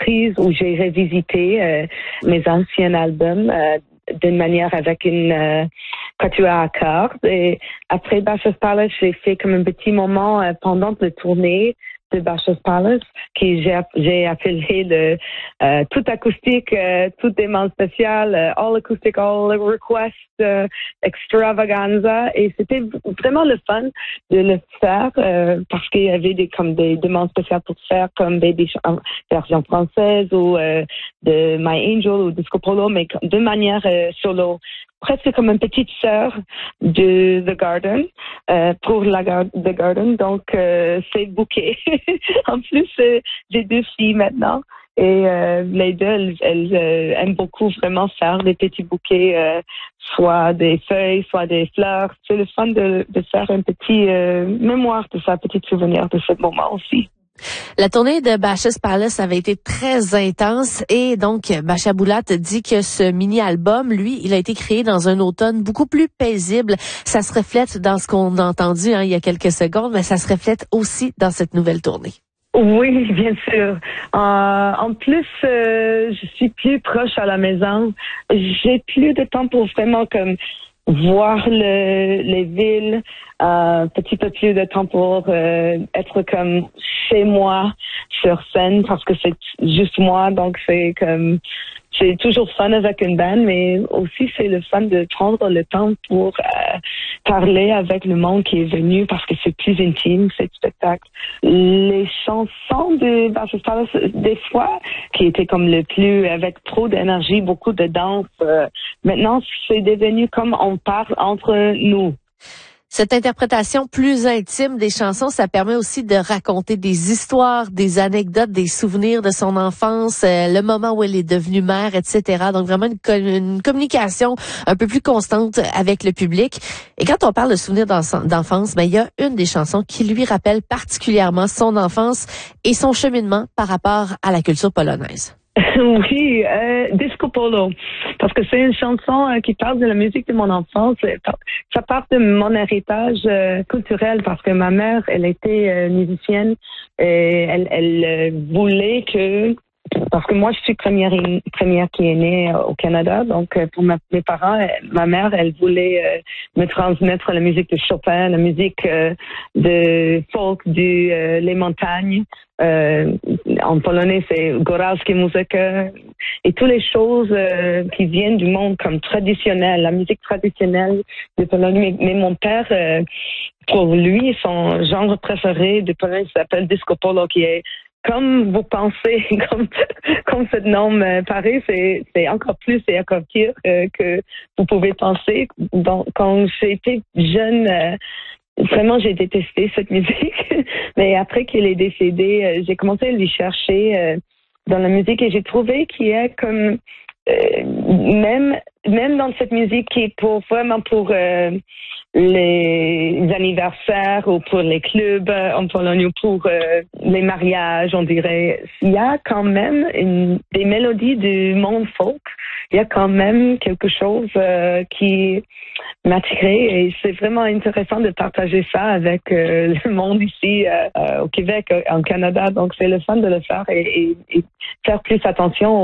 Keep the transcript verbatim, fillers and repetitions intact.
reprises où j'ai revisité euh, mes anciens albums euh, d'une manière avec une euh, quatuor à cordes. Et après Bashas Palace, j'ai fait comme un petit moment euh, pendant la tournée de Bashas Palace, qui j'ai, j'ai appelé le euh, tout acoustique, euh, tout demande spéciale, euh, all acoustic, all request, euh, extravaganza. Et c'était vraiment le fun de le faire euh, parce qu'il y avait des comme des demandes spéciales pour faire comme des, des versions françaises ou euh, de My Angel ou Disco Polo, mais de manière euh, solo. Presque comme une petite sœur de The Garden, euh, pour la gar- The Garden. Donc, euh, c'est bouquet. En plus, euh, j'ai deux filles maintenant. Et euh, les deux, elles, elles euh, aiment beaucoup vraiment faire des petits bouquets, euh, soit des feuilles, soit des fleurs. C'est le fun de, de faire un petit euh, mémoire de ça, un petit souvenir de ce moment aussi. La tournée de Bashas Palace avait été très intense et donc Bacha Boulat dit que ce mini-album, lui, il a été créé dans un automne beaucoup plus paisible. Ça se reflète dans ce qu'on a entendu hein, il y a quelques secondes, mais ça se reflète aussi dans cette nouvelle tournée. Oui, bien sûr. Euh, en plus, euh, je suis plus proche à la maison. J'ai plus de temps pour vraiment comme voir le, les villes, un euh, petit peu plus de temps pour euh, être comme chez moi sur scène parce que c'est juste moi, donc c'est comme c'est toujours fun avec une band, mais aussi c'est le fun de prendre le temps pour euh, parler avec le monde qui est venu parce que c'est plus intime, ce spectacle. Les chansons de Bashas Palace, des fois, qui étaient comme le plus, avec trop d'énergie, beaucoup de danse, euh, maintenant c'est devenu comme on parle entre nous. Cette interprétation plus intime des chansons, ça permet aussi de raconter des histoires, des anecdotes, des souvenirs de son enfance, euh, le moment où elle est devenue mère, et cetera. Donc vraiment une, co- une communication un peu plus constante avec le public. Et quand on parle de souvenirs d'enfance, ben il y a une des chansons qui lui rappelle particulièrement son enfance et son cheminement par rapport à la culture polonaise. Oui, euh, Disco Polo, parce que c'est une chanson euh, qui parle de la musique de mon enfance. Ça part de mon héritage euh, culturel parce que ma mère, elle était euh, musicienne et elle, elle euh, voulait que, parce que moi je suis première première qui est née euh, au Canada, donc euh, pour ma, mes parents, euh, ma mère, elle voulait euh, me transmettre la musique de Chopin, la musique euh, de folk du euh, les montagnes. Euh, en polonais, c'est Góralskie Muzyka et toutes les choses euh, qui viennent du monde comme traditionnel, la musique traditionnelle de Pologne. Mais, mais mon père, euh, pour lui, son genre préféré de Pologne s'appelle Disco Polo, qui est comme vous pensez, comme comme ce nom euh, paraît, c'est c'est encore plus et encore pire euh, que vous pouvez penser. Donc, quand j'étais jeune. Euh, Vraiment, j'ai détesté cette musique. Mais après qu'il est décédé, euh, j'ai commencé à lui chercher euh, dans la musique et j'ai trouvé qu'il y a comme euh, même même dans cette musique qui est pour vraiment pour euh, les anniversaires ou pour les clubs en Pologne ou pour euh, les mariages, on dirait, il y a quand même une, des mélodies du monde folk. Il y a quand même quelque chose euh, qui m'attirait et c'est vraiment intéressant de partager ça avec euh, le monde ici euh, au Québec, en Canada. Donc c'est le fun de le faire et, et, et faire plus attention